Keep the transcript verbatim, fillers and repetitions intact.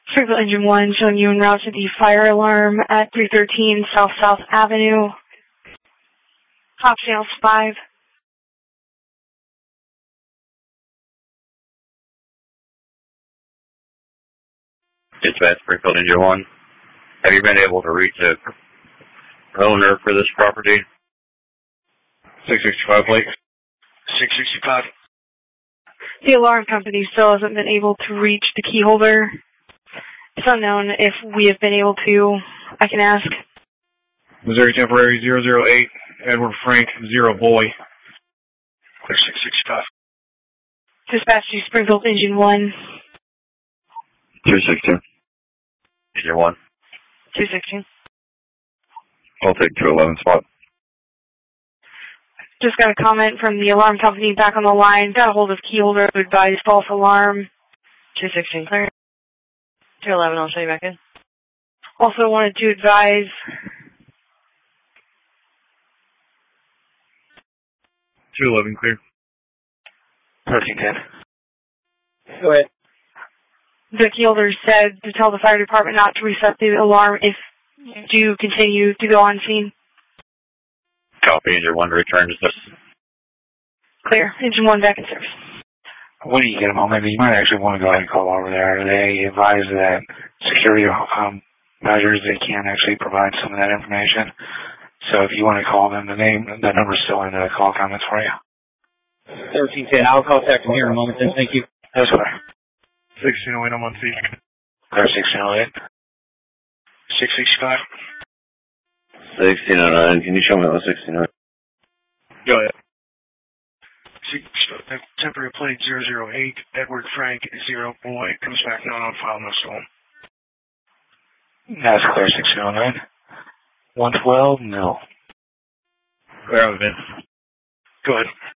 Springfield Engine one, showing you en route to the fire alarm at three thirteen South South Avenue. Top channel five. Dispatch, Springfield Engine one. Have you been able to reach the owner for this property? six sixty-five Lake. six sixty-five. The alarm company still hasn't been able to reach the key holder. It's unknown if we have been able to. I can ask. Missouri Temporary zero zero eight, Edward Frank, zero boy. Clear six sixty-five. Dispatch to Springfield Engine one. two sixteen. Engine one. two sixteen. I'll take two eleven spot. Just got a comment from the alarm company back on the line. Got a hold of key holder to advise false alarm. two sixteen clear. two eleven, I'll show you back in. Also wanted to advise two eleven clear. thirteen ten. Go ahead. the key holder said to tell the fire department not to reset the alarm if you do continue to go on scene. Copy, Engine one returns this. Clear. Engine one back in service. When you get a moment, you might actually want to go ahead and call over there. They advise that security um, measures, they can't actually provide some of that information. So if you want to call them, the name, the number's still in the call comments for you. thirteen ten. I'll contact them here in a moment then. Thank you. That's right. sixteen oh eight, I'm on scene. Clear sixteen oh eight. six sixty-five. sixteen oh nine, can you show me what sixteen oh eight? Go ahead. Temporary plate zero zero eight, Edward Frank, zero boy, comes back not on file, no stolen. That's clear sixteen oh nine. one twelve, no. Clear out of it. Go ahead.